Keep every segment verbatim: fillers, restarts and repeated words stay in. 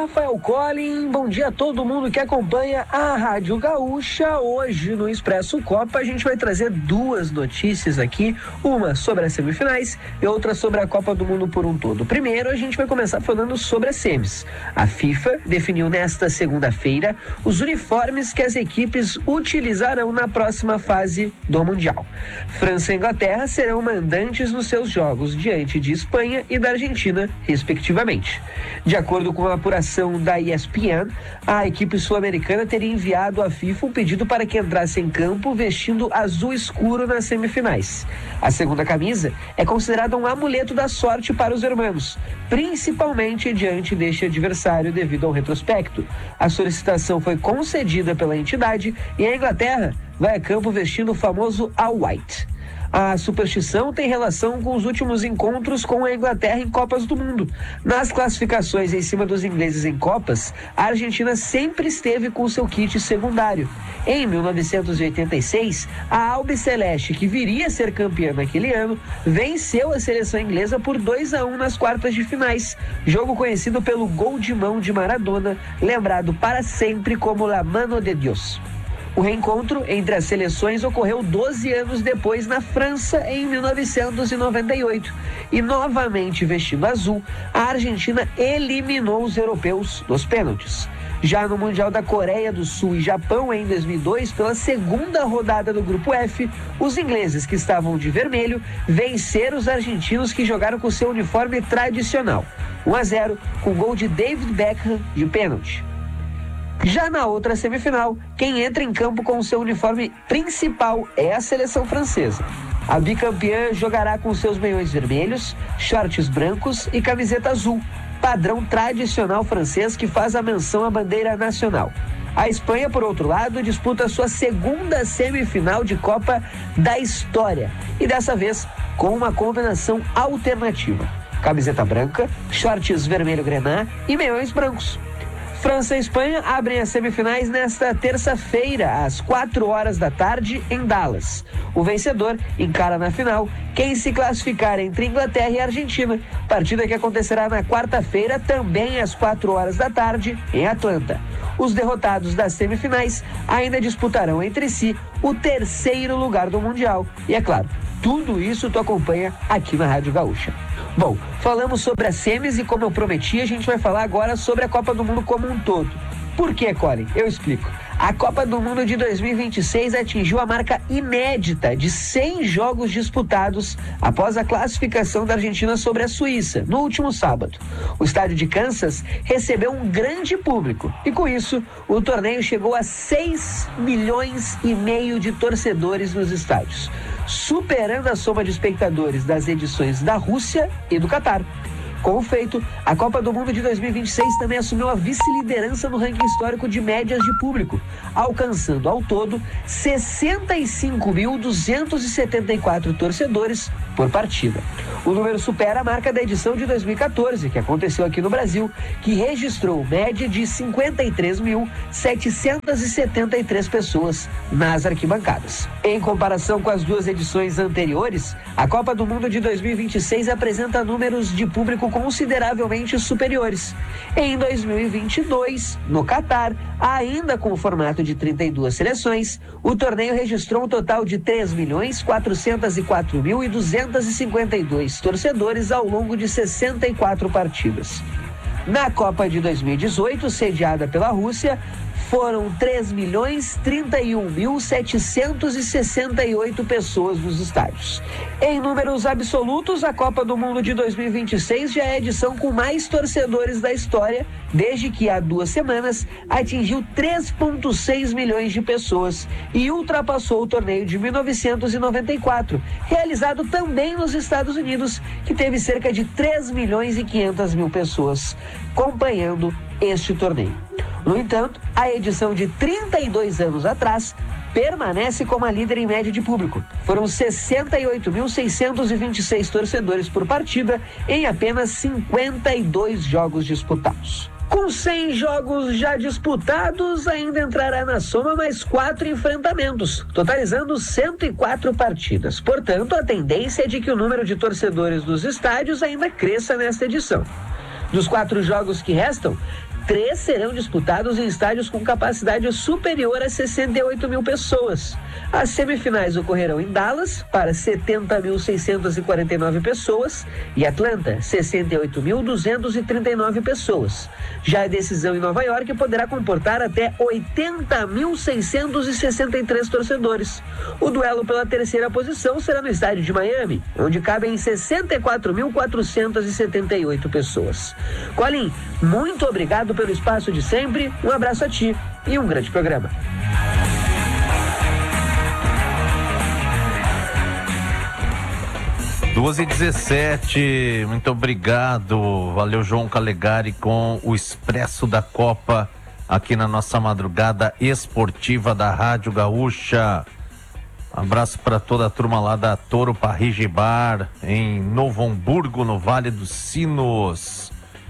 Rafael Collin, bom dia a todo mundo que acompanha a Rádio Gaúcha. Hoje no Expresso Copa a gente vai trazer duas notícias aqui, uma sobre as semifinais e outra sobre a Copa do Mundo por um todo. Primeiro a gente vai começar falando sobre as semis. A FIFA definiu nesta segunda-feira os uniformes que as equipes utilizarão na próxima fase do Mundial. França e Inglaterra serão mandantes nos seus jogos diante de Espanha e da Argentina, respectivamente. De acordo com a apuração da E S P N, a equipe sul-americana teria enviado à FIFA um pedido para que entrasse em campo vestindo azul escuro nas semifinais. A segunda camisa é considerada um amuleto da sorte para os hermanos, principalmente diante deste adversário devido ao retrospecto. A solicitação foi concedida pela entidade e a Inglaterra vai a campo vestindo o famoso All White. A superstição tem relação com os últimos encontros com a Inglaterra em Copas do Mundo. Nas classificações em cima dos ingleses em Copas, a Argentina sempre esteve com seu kit secundário. Em mil novecentos e oitenta e seis, a Albiceleste, que viria a ser campeã naquele ano, venceu a seleção inglesa por dois a um nas quartas de finais, jogo conhecido pelo gol de mão de Maradona, lembrado para sempre como La Mano de Dios. O reencontro entre as seleções ocorreu doze anos depois na França, em mil novecentos e noventa e oito. E novamente vestindo azul, a Argentina eliminou os europeus dos pênaltis. Já no Mundial da Coreia do Sul e Japão, em dois mil e dois, pela segunda rodada do Grupo F, os ingleses, que estavam de vermelho, venceram os argentinos, que jogaram com seu uniforme tradicional. um a zero, com gol de David Beckham de pênalti. Já na outra semifinal, quem entra em campo com o seu uniforme principal é a seleção francesa. A bicampeã jogará com seus meiões vermelhos, shorts brancos e camiseta azul, padrão tradicional francês que faz a menção à bandeira nacional. A Espanha, por outro lado, disputa sua segunda semifinal de Copa da história e dessa vez com uma combinação alternativa: camiseta branca, shorts vermelho-grená e meiões brancos. França e Espanha abrem as semifinais nesta terça-feira, às quatro horas da tarde, em Dallas. O vencedor encara na final quem se classificar entre Inglaterra e Argentina, partida que acontecerá na quarta-feira, também às quatro horas da tarde, em Atlanta. Os derrotados das semifinais ainda disputarão entre si o terceiro lugar do Mundial. E é claro, tudo isso tu acompanha aqui na Rádio Gaúcha. Bom, falamos sobre as semis e, como eu prometi, a gente vai falar agora sobre a Copa do Mundo como um todo. Por que, Collin? Eu explico. A Copa do Mundo de dois mil e vinte e seis atingiu a marca inédita de cem jogos disputados após a classificação da Argentina sobre a Suíça, no último sábado. O estádio de Kansas recebeu um grande público e, com isso, o torneio chegou a seis milhões e meio de torcedores nos estádios, superando a soma de espectadores das edições da Rússia e do Catar. Com o feito, a Copa do Mundo de dois mil e vinte e seis também assumiu a vice-liderança no ranking histórico de médias de público, alcançando ao todo sessenta e cinco mil duzentos e setenta e quatro torcedores por partida. O número supera a marca da edição de dois mil e quatorze, que aconteceu aqui no Brasil, que registrou média de cinquenta e três mil setecentos e setenta e três pessoas nas arquibancadas. Em comparação com as duas edições anteriores, a Copa do Mundo de dois mil e vinte e seis apresenta números de público consideravelmente superiores. Em dois mil e vinte e dois, no Catar, ainda com o formato de trinta e duas seleções, o torneio registrou um total de três milhões quatrocentos e quatro mil duzentos e cinquenta e dois torcedores ao longo de sessenta e quatro partidas. Na Copa de dois mil e dezoito, sediada pela Rússia, foram três milhões trinta e um mil setecentos e sessenta e oito pessoas nos estádios. Em números absolutos, a Copa do Mundo de dois mil e vinte e seis já é a edição com mais torcedores da história, desde que há duas semanas atingiu três vírgula seis milhões de pessoas e ultrapassou o torneio de mil novecentos e noventa e quatro, realizado também nos Estados Unidos, que teve cerca de três milhões e quinhentas mil pessoas acompanhando este torneio. No entanto, a edição de trinta e dois anos atrás permanece como a líder em média de público. Foram sessenta e oito mil seiscentos e vinte e seis torcedores por partida em apenas cinquenta e dois jogos disputados. Com cem jogos já disputados, ainda entrará na soma mais quatro enfrentamentos, totalizando cento e quatro partidas. Portanto, a tendência é de que o número de torcedores dos estádios ainda cresça nesta edição. Dos quatro jogos que restam, três serão disputados em estádios com capacidade superior a sessenta e oito mil pessoas. As semifinais ocorrerão em Dallas, para setenta mil seiscentas e quarenta e nove pessoas, e Atlanta, sessenta e oito mil duzentas e trinta e nove pessoas. Já a decisão em Nova York poderá comportar até oitenta mil seiscentos e sessenta e três torcedores. O duelo pela terceira posição será no estádio de Miami, onde cabem sessenta e quatro mil quatrocentas e setenta e oito pessoas. Colin, muito obrigado pelo espaço de sempre, um abraço a ti e um grande programa. duas e dezessete, muito obrigado, valeu João Calegari com o Expresso da Copa aqui na nossa madrugada esportiva da Rádio Gaúcha. Abraço para toda a turma lá da Toro Parrige Bar em Novo Hamburgo, no Vale dos Sinos.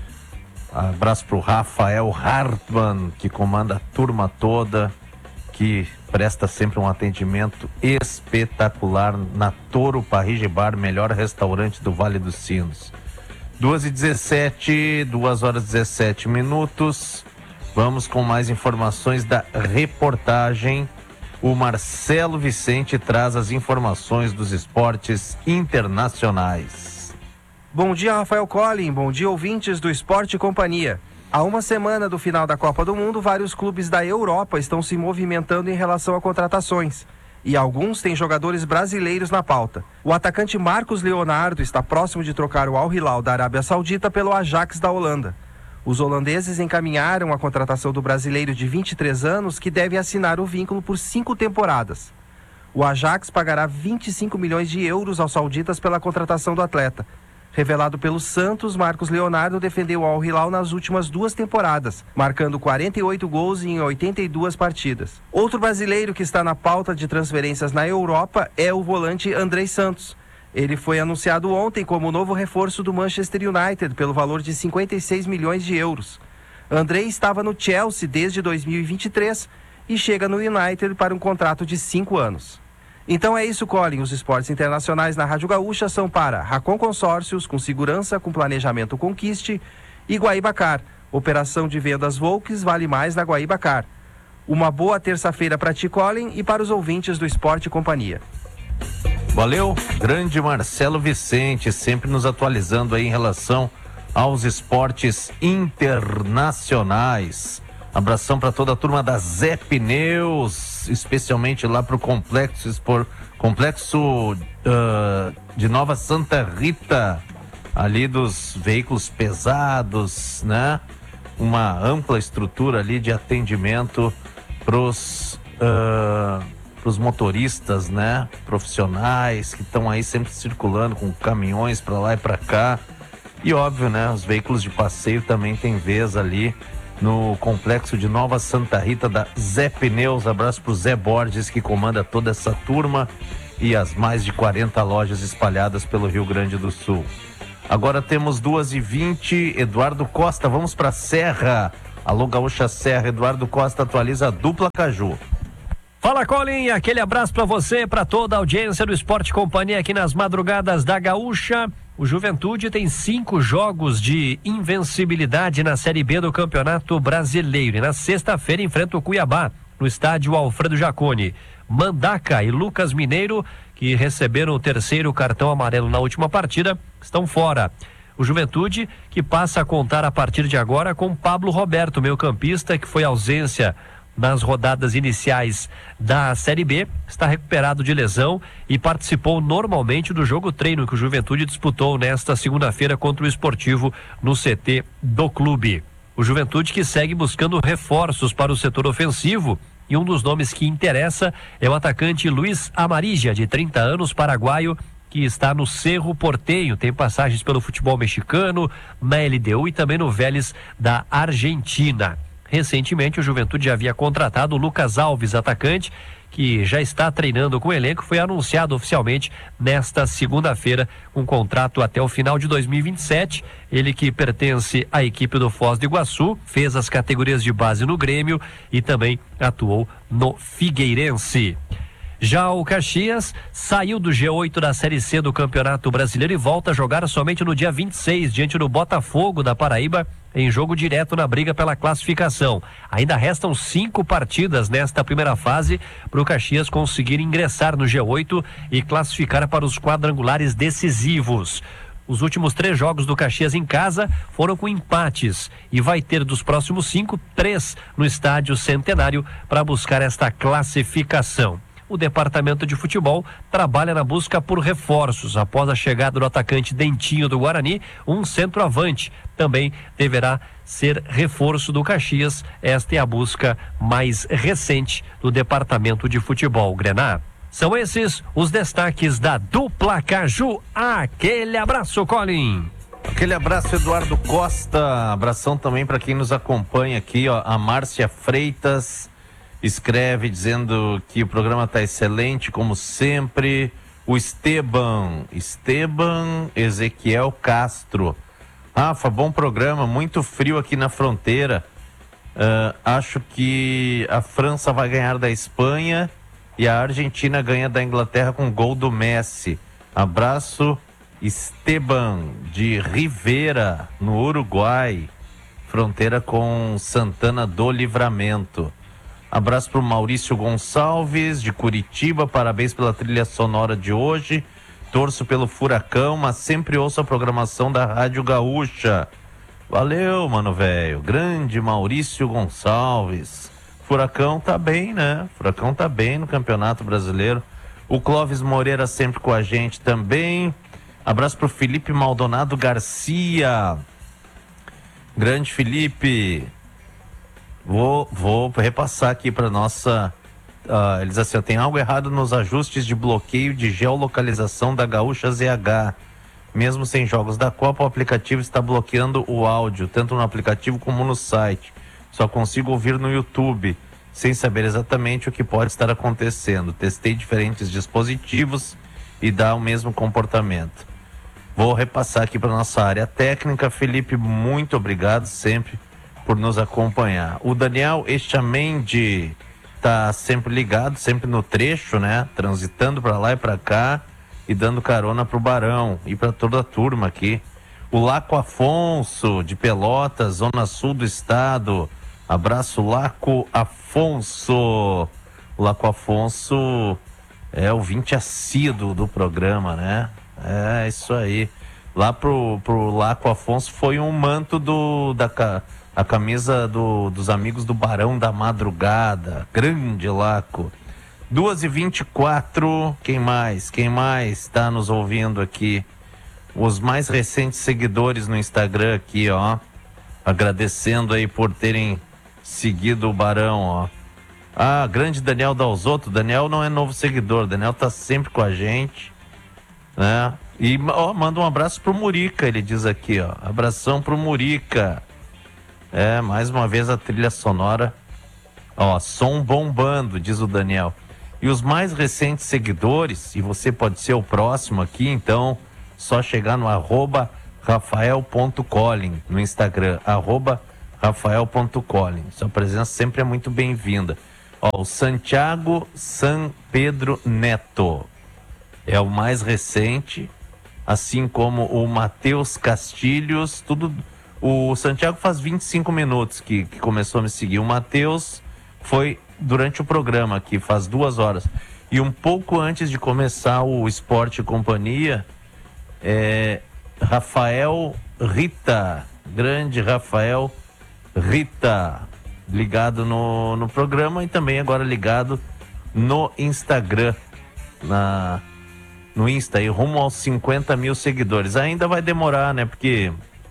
Abraço para o Rafael Hartmann, que comanda a turma toda, que presta sempre um atendimento espetacular na Toro Parrige Bar, melhor restaurante do Vale dos Sinos. duas e dezessete, duas horas e dezessete minutos. Vamos com mais informações da reportagem. O Marcelo Vicente traz as informações dos esportes internacionais. Bom dia, Rafael Collin. Bom dia, ouvintes do Esporte Companhia. Há uma semana do final da Copa do Mundo, vários clubes da Europa estão se movimentando em relação a contratações. E alguns têm jogadores brasileiros na pauta. O atacante Marcos Leonardo está próximo de trocar o Al Hilal da Arábia Saudita pelo Ajax da Holanda. Os holandeses encaminharam a contratação do brasileiro de vinte e três anos, que deve assinar o vínculo por cinco temporadas. O Ajax pagará vinte e cinco milhões de euros aos sauditas pela contratação do atleta. Revelado pelo Santos, Marcos Leonardo defendeu o Al Hilal nas últimas duas temporadas, marcando quarenta e oito gols em oitenta e duas partidas. Outro brasileiro que está na pauta de transferências na Europa é o volante Andrei Santos. Ele foi anunciado ontem como novo reforço do Manchester United pelo valor de cinquenta e seis milhões de euros. Andrei estava no Chelsea desde dois mil e vinte e três e chega no United para um contrato de cinco anos. Então é isso, Colin. Os esportes internacionais na Rádio Gaúcha são para Racon Consórcios, com segurança, com planejamento Conquiste, e Guaíbacar, operação de vendas Volks vale mais na Guaíbacar. Uma boa terça-feira para ti, Colin, e para os ouvintes do Esporte Companhia. Valeu, grande Marcelo Vicente, sempre nos atualizando aí em relação aos esportes internacionais. Abração para toda a turma da Zé Pneus, especialmente lá para o Complexo, Espor, complexo uh, de Nova Santa Rita, ali dos veículos pesados, né? Uma ampla estrutura ali de atendimento pros uh, pros motoristas, né? Profissionais que estão aí sempre circulando com caminhões para lá e para cá. E óbvio, né? Os veículos de passeio também tem vez ali no complexo de Nova Santa Rita da Zé Pneus. Abraço pro Zé Borges, que comanda toda essa turma e as mais de quarenta lojas espalhadas pelo Rio Grande do Sul. Agora temos duas e vinte, Eduardo Costa, vamos pra Serra. Alô, Gaúcha Serra, Eduardo Costa atualiza a dupla Caju. Fala, Colin, aquele abraço para você, para toda a audiência do Esporte Companhia aqui nas madrugadas da Gaúcha. O Juventude tem cinco jogos de invencibilidade na Série B do Campeonato Brasileiro. E na sexta-feira enfrenta o Cuiabá, no estádio Alfredo Jaconi. Mandaca e Lucas Mineiro, que receberam o terceiro cartão amarelo na última partida, estão fora. O Juventude, que passa a contar a partir de agora com Pablo Roberto, meio-campista, que foi ausência nas rodadas iniciais da Série B, está recuperado de lesão e participou normalmente do jogo treino que o Juventude disputou nesta segunda-feira contra o Esportivo no C T do clube. O Juventude que segue buscando reforços para o setor ofensivo, e um dos nomes que interessa é o atacante Luiz Amarilla, de trinta anos, paraguaio, que está no Cerro Porteño, tem passagens pelo futebol mexicano, na L D U e também no Vélez da Argentina. Recentemente, o Juventude já havia contratado o Lucas Alves, atacante, que já está treinando com o elenco, foi anunciado oficialmente nesta segunda-feira, com contrato até o final de dois mil e vinte e sete. Ele que pertence à equipe do Foz do Iguaçu, fez as categorias de base no Grêmio e também atuou no Figueirense. Já o Caxias saiu do G oito da Série C do Campeonato Brasileiro e volta a jogar somente no dia vinte e seis, diante do Botafogo da Paraíba, em jogo direto na briga pela classificação. Ainda restam cinco partidas nesta primeira fase para o Caxias conseguir ingressar no G oito e classificar para os quadrangulares decisivos. Os últimos três jogos do Caxias em casa foram com empates e vai ter dos próximos cinco, três no Estádio Centenário para buscar esta classificação. O departamento de futebol trabalha na busca por reforços. Após a chegada do atacante Dentinho do Guarani, um centroavante também deverá ser reforço do Caxias. Esta é a busca mais recente do departamento de futebol. Grená. São esses os destaques da dupla Caju. Aquele abraço, Colin. Aquele abraço, Eduardo Costa. Abração também para quem nos acompanha aqui, ó. A Márcia Freitas escreve dizendo que o programa está excelente, como sempre. O Esteban, Esteban Ezequiel Castro. Rafa, bom programa, muito frio aqui na fronteira. Uh, acho que a França vai ganhar da Espanha e a Argentina ganha da Inglaterra com gol do Messi. Abraço, Esteban de Rivera, no Uruguai, fronteira com Santana do Livramento. Abraço para o Maurício Gonçalves, de Curitiba, parabéns pela trilha sonora de hoje. Torço pelo Furacão, mas sempre ouço a programação da Rádio Gaúcha. Valeu, mano velho. Grande Maurício Gonçalves. Furacão tá bem, né? Furacão tá bem no Campeonato Brasileiro. O Clóvis Moreira sempre com a gente também. Abraço pro Felipe Maldonado Garcia. Grande Felipe. Vou, vou repassar aqui para nossa... Uh, eles assim, tem algo errado nos ajustes de bloqueio de geolocalização da Gaúcha Z H. Mesmo sem jogos da Copa, o aplicativo está bloqueando o áudio, tanto no aplicativo como no site. Só consigo ouvir no YouTube, sem saber exatamente o que pode estar acontecendo. Testei diferentes dispositivos e dá o mesmo comportamento. Vou repassar aqui para nossa área técnica. Felipe, muito obrigado sempre por nos acompanhar. O Daniel Echamendi tá sempre ligado, sempre no trecho, né? Transitando para lá e para cá e dando carona pro Barão e para toda a turma aqui. O Laco Afonso, de Pelotas, zona sul do estado. Abraço, Laco Afonso. O Laco Afonso é ouvinte assíduo do programa, né? É isso aí. Lá pro, pro Laco Afonso foi um manto do, da, a camisa do, dos amigos do Barão da Madrugada. Grande Laco. duas e vinte e quatro. Quem mais? Quem mais está nos ouvindo aqui? Os mais recentes seguidores no Instagram aqui, ó. Agradecendo aí por terem seguido o Barão, ó. Ah, grande Daniel Dalzotto. Daniel não é novo seguidor. Daniel tá sempre com a gente, né? E, ó, manda um abraço pro Murica, ele diz aqui, ó. Abração pro Murica. É, mais uma vez a trilha sonora. Ó, som bombando, diz o Daniel. E os mais recentes seguidores, e você pode ser o próximo aqui, então, só chegar no arroba rafael ponto colin no Instagram, arroba rafael ponto colin. Sua presença sempre é muito bem-vinda. Ó, o Santiago San Pedro Neto é o mais recente, assim como o Matheus Castilhos, tudo... O Santiago faz vinte e cinco minutos que, que começou a me seguir. O Matheus foi durante o programa aqui, faz duas horas. E um pouco antes de começar o Esporte e Companhia, é, Rafael Rita, grande Rafael Rita, ligado no, no programa e também agora ligado no Instagram, na, no Insta, e rumo aos cinquenta mil seguidores. Ainda vai demorar, né? Porque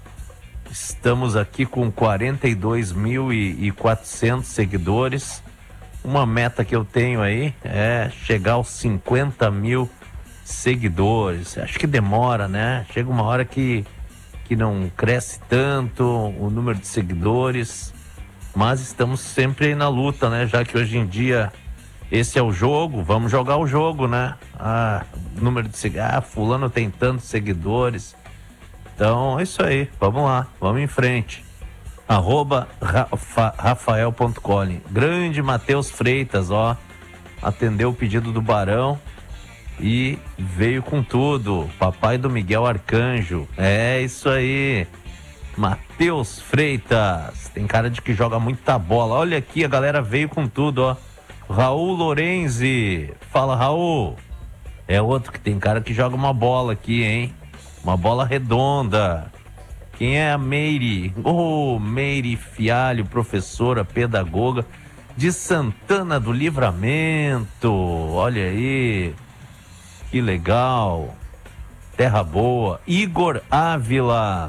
estamos aqui com quarenta e dois mil e quatrocentos seguidores. Uma meta que eu tenho aí é chegar aos cinquenta mil seguidores. Acho que demora, né? Chega uma hora que, que não cresce tanto o número de seguidores, mas estamos sempre aí na luta, né? Já que hoje em dia esse é o jogo, vamos jogar o jogo, né? Ah, número de seguidores, ah, fulano tem tantos seguidores. Então é isso aí, vamos lá, vamos em frente. Arroba rafael ponto colin. Grande Matheus Freitas, ó. atendeu o pedido do Barão e veio com tudo. Papai do Miguel Arcanjo. É isso aí. Matheus Freitas. Tem cara de que joga muita bola. Olha aqui, a galera veio com tudo, ó. Raul Lorenzi. Fala, Raul. É outro que tem cara que joga uma bola aqui, hein? Uma bola redonda. Quem é a Meire? Ô, oh, Meire Fialho, professora, pedagoga de Santana do Livramento. Olha aí. Que legal. Terra boa. Igor Ávila.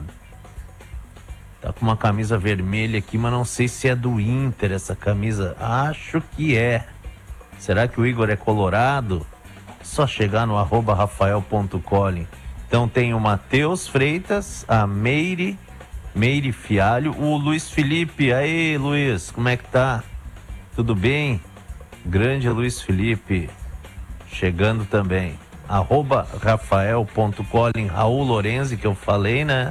Tá com uma camisa vermelha aqui, mas não sei se é do Inter essa camisa. Acho que é. Será que o Igor é colorado? Só chegar no arroba rafael ponto colin. Então tem o Matheus Freitas, a Meire, Meire Fialho, o Luiz Felipe. Aí, Luiz, como é que tá? Tudo bem? Grande Luiz Felipe, chegando também. Arroba rafael ponto colin, Raul Lorenzi, que eu falei, né?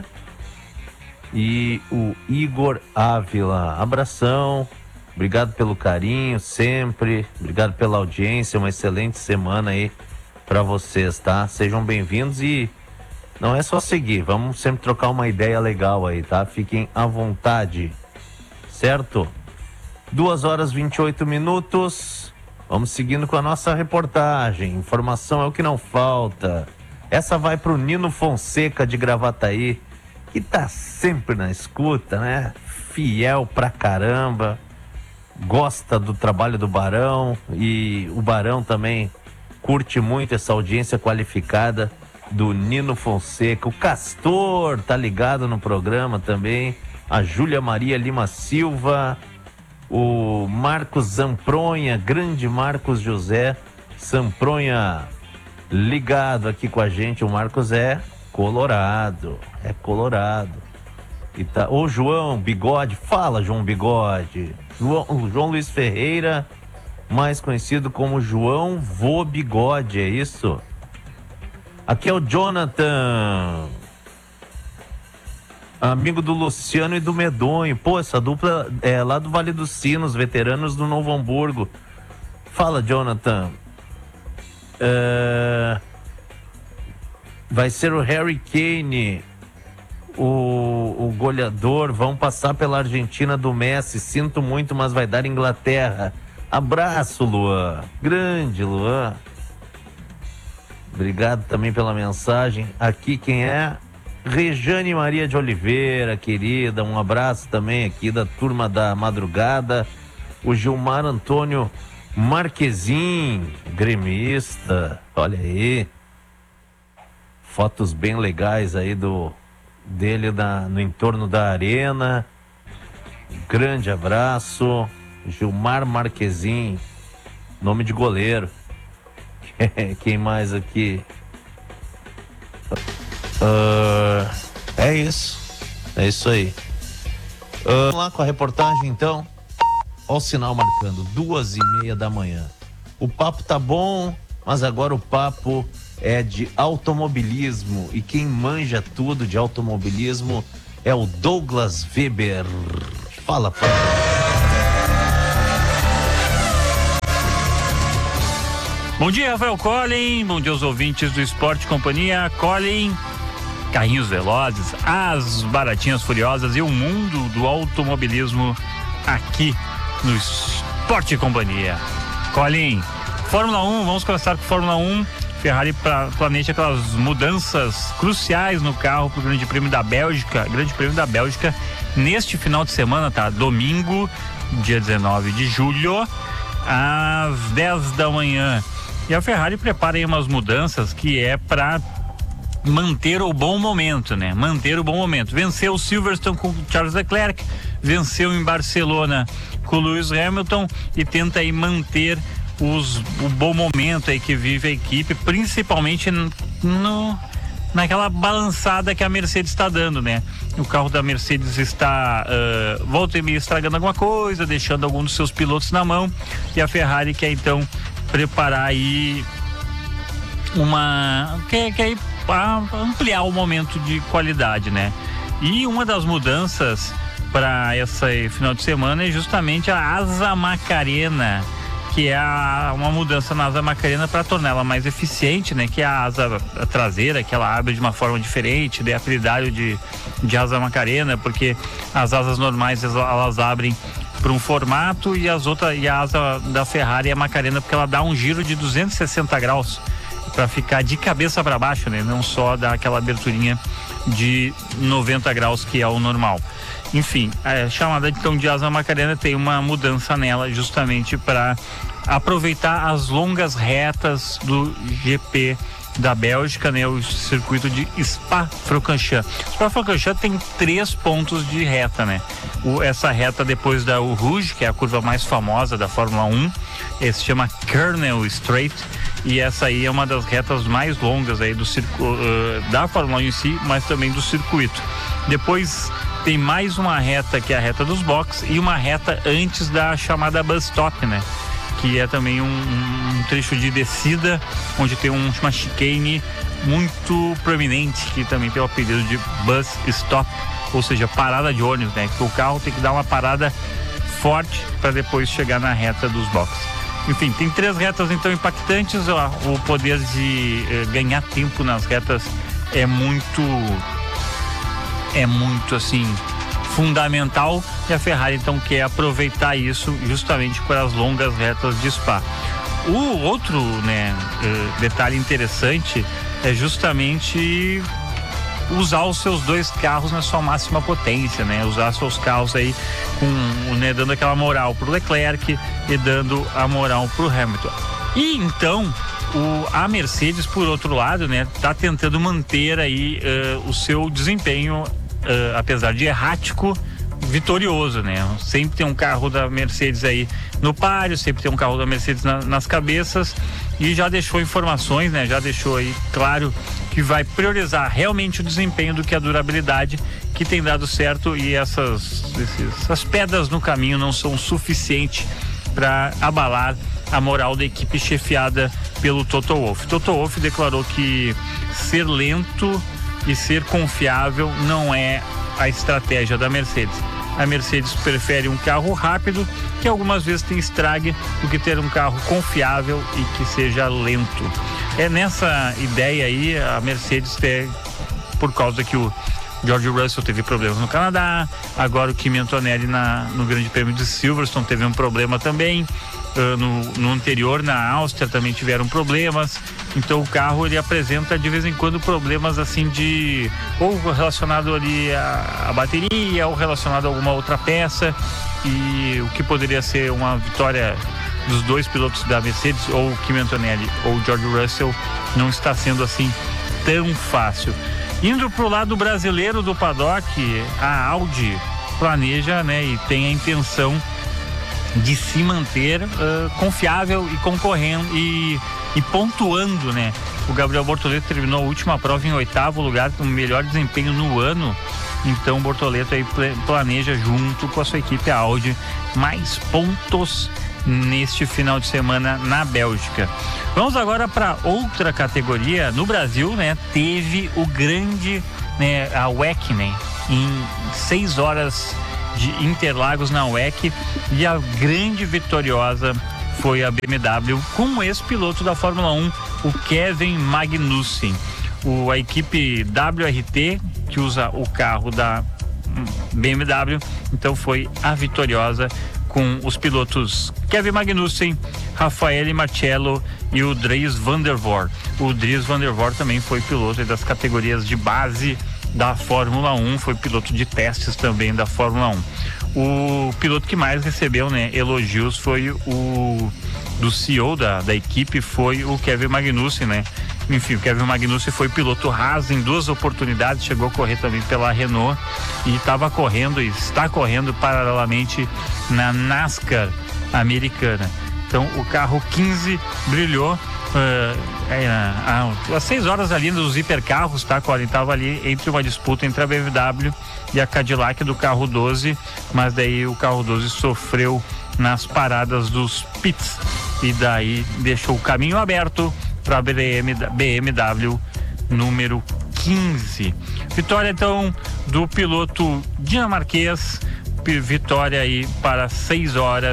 E o Igor Ávila. Abração, obrigado pelo carinho sempre, obrigado pela audiência, uma excelente semana aí para vocês, tá? Sejam bem-vindos e não é só seguir, vamos sempre trocar uma ideia legal aí, tá? Fiquem à vontade, certo? duas horas e vinte e oito minutos, vamos seguindo com a nossa reportagem. Informação é o que não falta. Essa vai pro Nino Fonseca de Gravataí, que tá sempre na escuta, né? Fiel pra caramba, gosta do trabalho do Barão e o Barão também curte muito essa audiência qualificada do Nino Fonseca. O Castor tá ligado no programa também, a Júlia Maria Lima Silva, o Marcos Zampronha, grande Marcos José Zampronha, ligado aqui com a gente. O Marcos é colorado, é colorado. E tá, ô João Bigode, fala João Bigode. João, João Luiz Ferreira, mais conhecido como João Vô Bigode, é isso? Aqui é o Jonathan, amigo do Luciano e do Medonho. Pô, essa dupla é lá do Vale dos Sinos, veteranos do Novo Hamburgo. Fala, Jonathan. É... Vai ser o Harry Kane, o, o goleador. Vão passar pela Argentina do Messi. Sinto muito, mas vai dar Inglaterra. Abraço, Luan. Grande, Luan. Obrigado também pela mensagem. Aqui quem é? Rejane Maria de Oliveira, querida. Um abraço também aqui da turma da madrugada. O Gilmar Antônio Marquezin, gremista. Olha aí. Fotos bem legais aí do dele na, no entorno da arena. Grande abraço. Gilmar Marquezin, nome de goleiro. Quem mais aqui? Uh, é isso. É isso aí. Uh, vamos lá com a reportagem então. Olha o sinal marcando, duas e meia da manhã. O papo tá bom, mas agora o papo é de automobilismo. E quem manja tudo de automobilismo é o Douglas Weber. Fala, pai. Bom dia, Rafael Colin. Bom dia aos ouvintes do Esporte Companhia. Colin, carrinhos velozes, as baratinhas furiosas e o mundo do automobilismo aqui no Esporte Companhia. Colin, Fórmula um, vamos começar com Fórmula um. Ferrari pra, planeja aquelas mudanças cruciais no carro para o Grande Prêmio da Bélgica. Grande Prêmio da Bélgica neste final de semana, tá? Domingo, dia dezenove de julho, às dez da manhã. E a Ferrari prepara aí umas mudanças que é para manter o bom momento, né? Manter o bom momento. Venceu o Silverstone com o Charles Leclerc, venceu em Barcelona com o Lewis Hamilton e tenta aí manter os, o bom momento aí que vive a equipe, principalmente no, naquela balançada que a Mercedes está dando, né? O carro da Mercedes está uh, volta e meia estragando alguma coisa, deixando algum dos seus pilotos na mão, e a Ferrari quer então preparar aí uma quer, quer ampliar o momento de qualidade, né? E uma das mudanças para esse final de semana é justamente a Asa Macarena, que é a, uma mudança na asa Macarena para torná-la mais eficiente, né? Que é a asa traseira, que ela abre de uma forma diferente, daí apelidado de, de asa Macarena, porque as asas normais elas, elas abrem para um formato e as outras, e a asa da Ferrari é a Macarena, porque ela dá um giro de duzentos e sessenta graus para ficar de cabeça para baixo, né? Não só dar aquela aberturinha de noventa graus que é o normal. Enfim, a chamada então de asa Macarena tem uma mudança nela justamente para aproveitar as longas retas do G P da Bélgica, né? O circuito de Spa-Francorchamps. Spa-Francorchamps tem três pontos de reta, né? O, essa reta depois da Eau Rouge, que é a curva mais famosa da Fórmula um, esse se chama Kernel Straight, e essa aí é uma das retas mais longas aí do circo, uh, da Fórmula um em si, mas também do circuito. Depois tem mais uma reta que é a reta dos boxes e uma reta antes da chamada bus stop, né? Que é também um, um trecho de descida onde tem um, uma chicane muito proeminente, que também tem o apelido de bus stop, ou seja, parada de ônibus, né? Que o carro tem que dar uma parada forte para depois chegar na reta dos boxes. Enfim, tem três retas então impactantes. Ó, o poder de eh, ganhar tempo nas retas é muito é muito assim fundamental, e a Ferrari então quer aproveitar isso justamente para as longas retas de Spa. O outro, né, uh, detalhe interessante é justamente usar os seus dois carros na sua máxima potência, né? Usar seus carros aí com, né, dando aquela moral pro Leclerc e dando a moral pro Hamilton. E então o, a Mercedes, por outro lado, né, tá tentando manter aí uh, o seu desempenho, Uh, apesar de errático, vitorioso, né? Sempre tem um carro da Mercedes aí no páreo, sempre tem um carro da Mercedes na, nas cabeças, e já deixou informações, né? Já deixou aí claro que vai priorizar realmente o desempenho do que a durabilidade, que tem dado certo, e essas, esses, essas pedras no caminho não são suficientes para abalar a moral da equipe chefiada pelo Toto Wolff. Toto Wolff declarou que ser lento e ser confiável não é a estratégia da Mercedes. A Mercedes prefere um carro rápido, que algumas vezes tem estrague, do que ter um carro confiável e que seja lento. É nessa ideia aí, a Mercedes tem, por causa que o George Russell teve problemas no Canadá, agora o Kimi Antonelli na, no Grande Prêmio de Silverstone teve um problema também, uh, no, no anterior, na Áustria, também tiveram problemas. Então o carro ele apresenta de vez em quando problemas assim de ou relacionado ali à, à bateria, ou relacionado a alguma outra peça, e o que poderia ser uma vitória dos dois pilotos da Mercedes, ou o Kimi Antonelli ou o George Russell, não está sendo assim tão fácil. Indo para o lado brasileiro do paddock, a Audi planeja, né, e tem a intenção de se manter uh, confiável e concorrendo e, e pontuando, né? O Gabriel Bortoleto terminou a última prova em oitavo lugar, com o melhor desempenho no ano. Então o Bortoleto aí planeja, junto com a sua equipe a Audi, mais pontos neste final de semana na Bélgica. Vamos agora para outra categoria. No Brasil, né, teve o grande, né, a W E C, né, em seis horas de Interlagos na W E C, e a grande vitoriosa foi a B M W com o ex-piloto da Fórmula um, o Kevin Magnussen. O, a equipe W R T, que usa o carro da B M W, então foi a vitoriosa, com os pilotos Kevin Magnussen, Raffaele Marcello e o Dries Van der Voort. O Dries Van der Voort também foi piloto das categorias de base da Fórmula um, foi piloto de testes também da Fórmula um. O piloto que mais recebeu, né, elogios foi o do C E O da, da equipe, foi o Kevin Magnussen, né? Enfim, o Kevin Magnussen foi piloto Haas em duas oportunidades, chegou a correr também pela Renault e estava correndo e está correndo paralelamente na NASCAR americana. Então o carro quinze brilhou. Uh, é, às seis horas ali nos hipercarros, tá, Colin? Tava ali entre uma disputa entre a B M W e a Cadillac do carro doze, mas daí o carro doze sofreu nas paradas dos pits e daí deixou o caminho aberto para a B M W número quinze. Vitória então do piloto dinamarquês, vitória aí para seis horas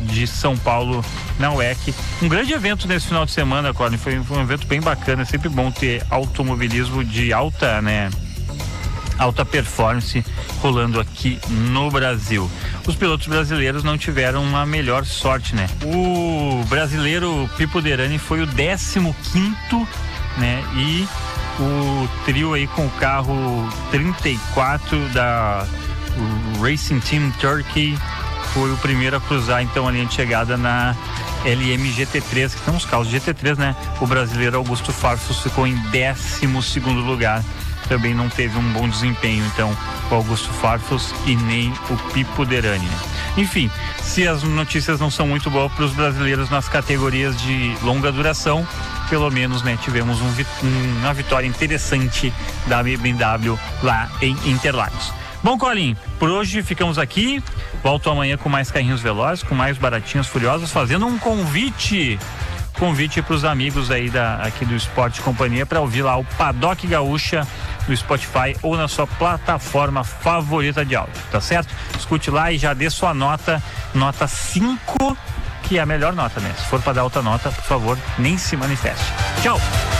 de São Paulo na U E C. Um grande evento nesse final de semana, Colin, foi, foi um evento bem bacana, é sempre bom ter automobilismo de alta, né, alta performance rolando aqui no Brasil. Os pilotos brasileiros não tiveram uma melhor sorte, né? O brasileiro Pipo Derani foi o décimo quinto, né? E o trio aí com o carro trinta e quatro da Racing Team Turkey foi o primeiro a cruzar então a linha de chegada na L M G T três, que são os carros G T três, né? O brasileiro Augusto Farfus ficou em décimo segundo lugar. Também não teve um bom desempenho, então, o Augusto Farfus e nem o Pipo Derani. Enfim, se as notícias não são muito boas para os brasileiros nas categorias de longa duração, pelo menos, né, tivemos um, uma vitória interessante da B M W lá em Interlagos. Bom, Colin, por hoje ficamos aqui. Volto amanhã com mais carrinhos velozes, com mais baratinhas furiosas, fazendo um convite convite para os amigos aí da, aqui do Esporte Companhia para ouvir lá o Paddock Gaúcha no Spotify ou na sua plataforma favorita de áudio, tá certo? Escute lá e já dê sua nota, nota cinco, que é a melhor nota, né? Se for para dar outra nota, por favor, nem se manifeste. Tchau!